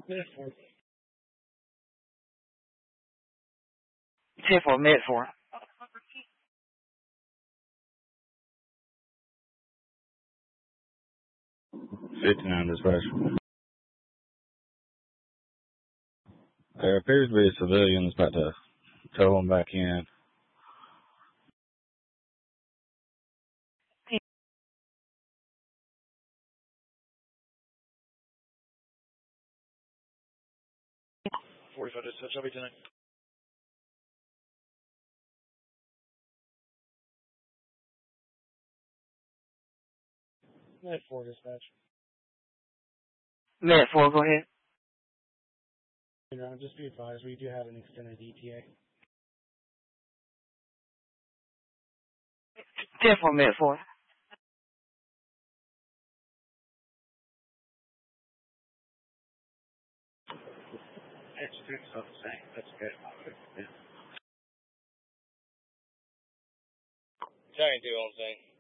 Minute 4. 10-4, minute 4. $59 dispatch. There appears to be a civilian that's about to tow him back in. $45 dispatch, I'll be tonight. Minute 4 dispatch. Minute 4, go ahead. Just be advised, we do have an extended ETA. 10-4, minute 4. It's something. That's good. Yeah. Trying to do what I'm saying.